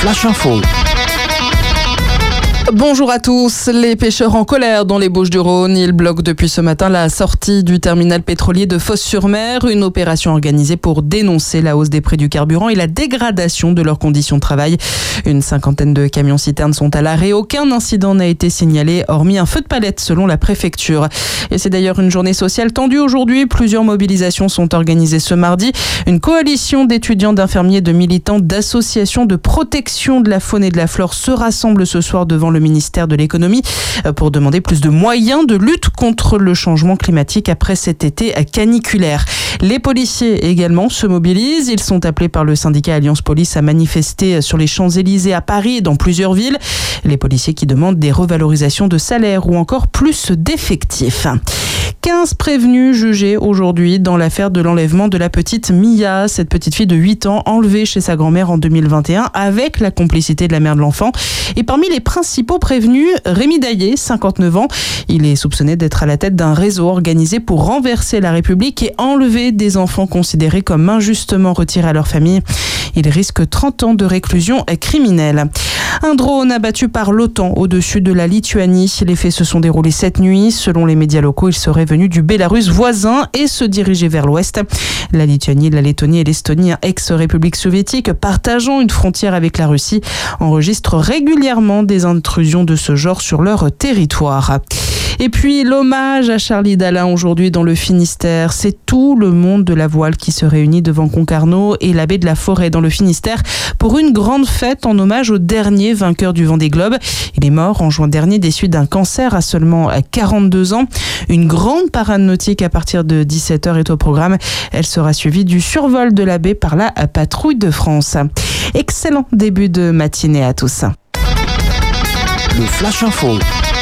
Flash Info. Bonjour à tous. Les pêcheurs en colère dans les Bouches-du-Rhône. Ils bloquent depuis ce matin la sortie du terminal pétrolier de Fos-sur-Mer. Une opération organisée pour dénoncer la hausse des prix du carburant et la dégradation de leurs conditions de travail. Une cinquantaine de camions-citernes sont à l'arrêt. Aucun incident n'a été signalé, hormis un feu de palette selon la préfecture. Et c'est d'ailleurs une journée sociale tendue aujourd'hui. Plusieurs mobilisations sont organisées ce mardi. Une coalition d'étudiants, d'infirmiers, de militants, d'associations de protection de la faune et de la flore se rassemble ce soir devant le ministère de l'économie pour demander plus de moyens de lutte contre le changement climatique après cet été caniculaire. Les policiers également se mobilisent. Ils sont appelés par le syndicat Alliance Police à manifester sur les Champs-Élysées à Paris et dans plusieurs villes. Les policiers qui demandent des revalorisations de salaire ou encore plus d'effectifs. 15 prévenus jugés aujourd'hui dans l'affaire de l'enlèvement de la petite Mia, cette petite fille de 8 ans enlevée chez sa grand-mère en 2021 avec la complicité de la mère de l'enfant. Et parmi les principaux prévenus, Rémi Daillé, 59 ans. Il est soupçonné d'être à la tête d'un réseau organisé pour renverser la République et enlever des enfants considérés comme injustement retirés à leur famille. Il risque 30 ans de réclusion criminelle. Un drone abattu par l'OTAN au-dessus de la Lituanie. Les faits se sont déroulés cette nuit. Selon les médias locaux, il serait venu du Bélarus voisin et se dirigeait vers l'ouest. La Lituanie, la Lettonie et l'Estonie, ex-république soviétique, partageant une frontière avec la Russie, enregistrent régulièrement des intrusions de ce genre sur leur territoire. Et puis l'hommage à Charlie Dalin aujourd'hui dans le Finistère. C'est tout le monde de la voile qui se réunit devant Concarneau et la baie de la Forêt dans le Finistère pour une grande fête en hommage au dernier vainqueur du Vendée Globe. Il est mort en juin dernier des suites d'un cancer à seulement 42 ans. Une grande parade nautique à partir de 17h est au programme. Elle sera suivie du survol de la baie par la patrouille de France. Excellent début de matinée à tous. Le Flash Info.